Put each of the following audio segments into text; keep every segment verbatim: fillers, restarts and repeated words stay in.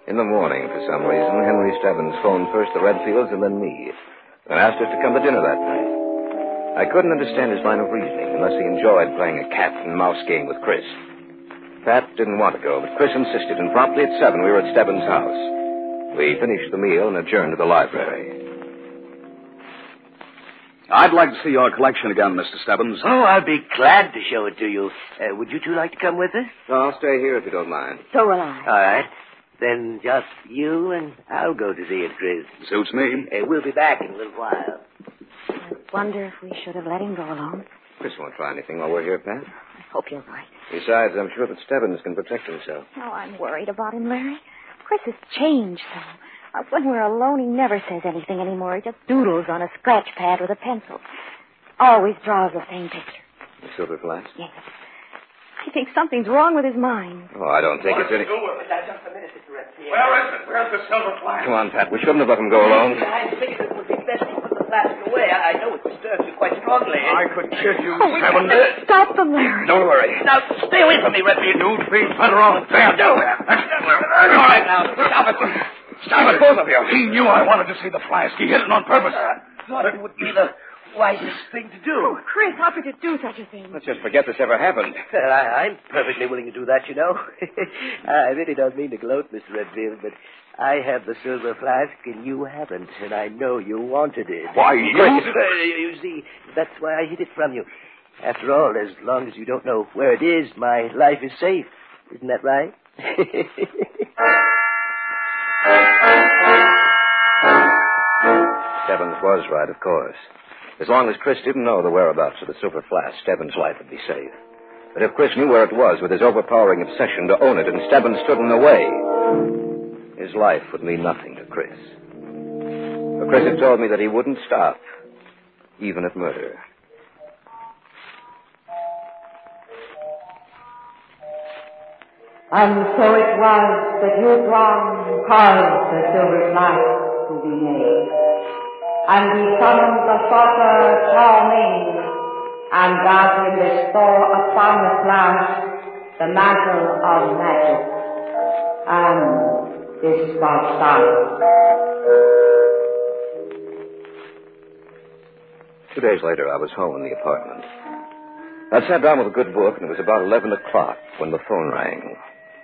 In the morning, for some reason, Henry Stebbins phoned first the Redfields and then me, and asked us to come to dinner that night. I couldn't understand his line of reasoning unless he enjoyed playing a cat and mouse game with Chris. Pat didn't want to go, but Chris insisted, and promptly at seven we were at Stebbins' house. We finished the meal and adjourned to the library. I'd like to see your collection again, Mister Stebbins. Oh, I'll be glad to show it to you. Uh, would you two like to come with us? No, I'll stay here if you don't mind. So will I. All right. Then just you and I'll go to see it, Chris. Suits me. Uh, we'll be back in a little while. I wonder if we should have let him go alone. Chris won't try anything while we're here, Pat. I hope you're right. Besides, I'm sure that Stebbins can protect himself. Oh, I'm worried about him, Larry. Chris has changed, though. Uh, when we're alone, he never says anything anymore. He just doodles on a scratch pad with a pencil. Always draws the same picture. The silver flask? Yes. He thinks something's wrong with his mind. Oh, I don't think it's any... Just a minute, Mister Redfield. Where is it? Where's the silver flask? Come on, Pat. We shouldn't have let him go alone. I figured it would be best to put the flask away. I know it disturbs you quite strongly. I could kill you, Oh, we Stebbins. can't stop them, Larry. Don't worry. Now, stay away from me, Redfield. You'd be better off dead. No. All right, now. Stop it. Stop it, both of you. He knew I wanted to see the flask. He hid it on purpose. I thought it would be the wisest thing to do. Oh, Chris, how could you do such a thing? Let's just forget this ever happened. Well, I, I'm perfectly willing to do that, you know. I really don't mean to gloat, Mister Redfield, but I have the silver flask and you haven't, and I know you wanted it. Why, you... Chris, uh, you see, that's why I hid it from you. After all, as long as you don't know where it is, my life is safe. Isn't that right? Stebbins was right, of course. As long as Chris didn't know the whereabouts of the silver flask, Stebbins' life would be safe. But if Chris knew where it was with his overpowering obsession to own it and Stebbins stood in the way, his life would mean nothing to Chris. But Chris had told me that he wouldn't stop, even at murder. And so it was that Huguan caused the silver flask to be made. And he summoned the sorcerer Tao Ming, and bade him bestow upon the flask the mantle of magic. And this was done. Two days later, I was home in the apartment. I sat down with a good book, and it was about eleven o'clock when the phone rang.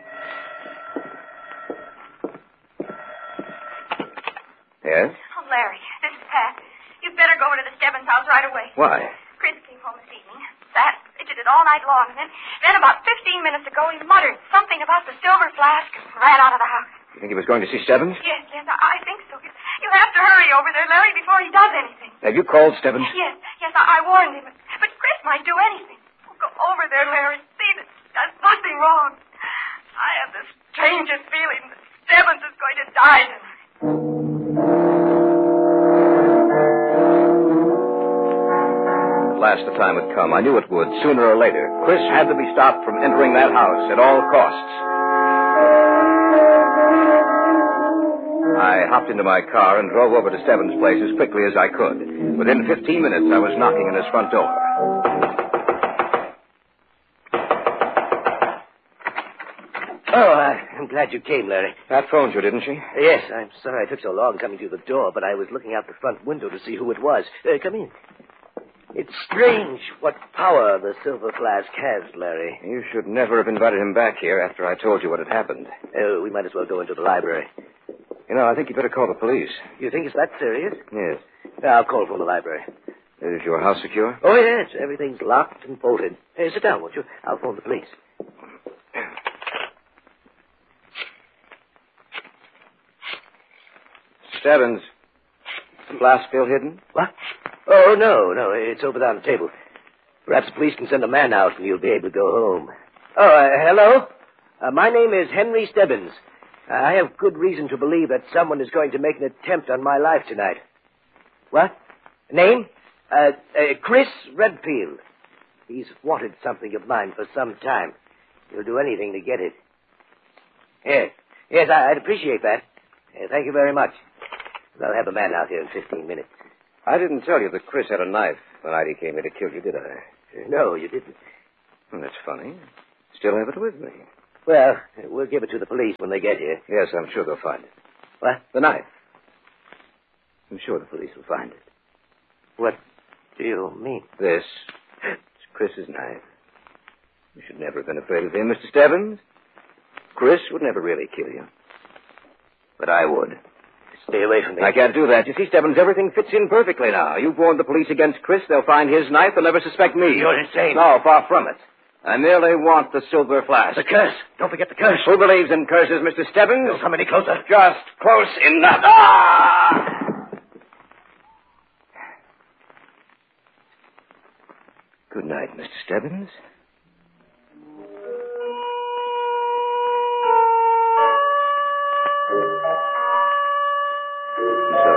Yes? Oh, Larry, this is Pat. You'd better go over to the Stebbins house right away. Why? Chris came home this evening. Sat and fidgeted all night long. And then, then about fifteen minutes ago, he muttered something about the silver flask and ran out of the house. You think he was going to see Stebbins? Yes, yes, I, I think so. You, you have to hurry over there, Larry, before he does anything. Have you called Stebbins? Yes, yes, I, I warned him. But, but Chris might do anything. Oh, go over there, Larry. See that there's nothing wrong. I have the strangest feeling that Stebbins is going to die tonight. At last the time had come. I knew it would, sooner or later. Chris had to be stopped from entering that house at all costs. I hopped into my car and drove over to Stebbins' place as quickly as I could. Within fifteen minutes, I was knocking on his front door. Oh, I, I'm glad you came, Larry. Pat phoned you, didn't she? Yes, I'm sorry I took so long coming to the door, but I was looking out the front window to see who it was. Uh, come in. It's strange what power the silver flask has, Larry. You should never have invited him back here after I told you what had happened. Uh, we might as well go into the library. You know, I think you better call the police. You think it's that serious? Yes. I'll call from the library. Is your house secure? Oh, yes. Everything's locked and bolted. Hey, sit down, won't you? I'll phone the police. Stebbins, the flask still hidden? What? Oh, no, no. It's over there on the table. Perhaps the police can send a man out and you'll be able to go home. Oh, uh, hello? Uh, my name is Henry Stebbins. Uh, I have good reason to believe that someone is going to make an attempt on my life tonight. What? Name? Uh, uh, Chris Redfield. He's wanted something of mine for some time. He'll do anything to get it. Yes. Yes, I, I'd appreciate that. Uh, thank you very much. I'll have a man out here in fifteen minutes. I didn't tell you that Chris had a knife the night he came here to kill you, did I? Uh, no, you didn't. Well, that's funny. Still have it with me. Well, we'll give it to the police when they get here. Yes, I'm sure they'll find it. What? The knife. I'm sure the police will find it. What do you mean? This is Chris's knife. You should never have been afraid of him, Mister Stebbins. Chris would never really kill you. But I would. Stay away from me. I can't do that. You see, Stebbins, everything fits in perfectly now. You've warned the police against Chris. They'll find his knife. They'll never suspect me. You're insane. No, far from it. I merely want the silver flask. The curse. Don't forget the curse. Who believes in curses, Mister Stebbins? Don't come any closer. Just close enough. Ah! Good night, Mister Stebbins. So,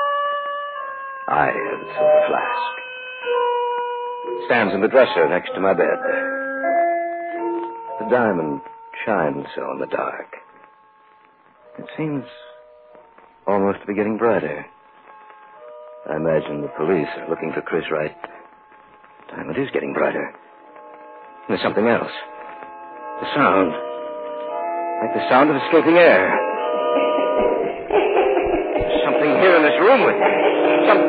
I have the silver flask. It stands in the dresser next to my bed. The diamond shines so in the dark. It seems almost to be getting brighter. I imagine the police are looking for Chris right. The diamond is getting brighter. And there's something else. The sound. Like the sound of escaping air. There's something here in this room with me. Something.